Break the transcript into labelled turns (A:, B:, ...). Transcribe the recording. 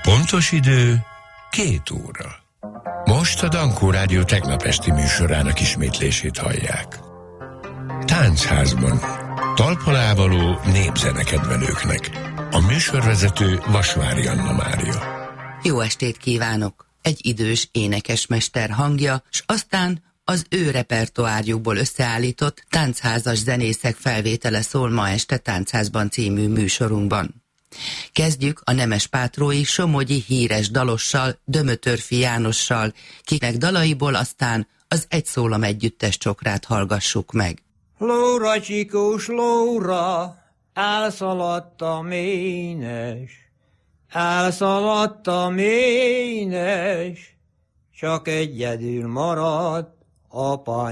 A: Pontos idő 2 óra. Most a Dankó Rádió tegnap esti műsorának ismétlését hallják. Táncházban. Talpalávaló népzenekedvelőknek. A műsorvezető Vasvári Anna Mária.
B: Jó estét kívánok! Egy idős énekesmester hangja, s aztán az ő repertoárjukból összeállított táncházas zenészek felvétele szól ma este Táncházban című műsorunkban. Kezdjük a Nemespátrói Somogyi híres dalossal, Dömötörfi Jánossal, kinek dalaiból aztán az Egy szólam együttes csokrát hallgassuk meg.
C: Lóra, csikós lóra, elszaladt a ménes, elszaladt a ménes, csak egyedül maradt apa.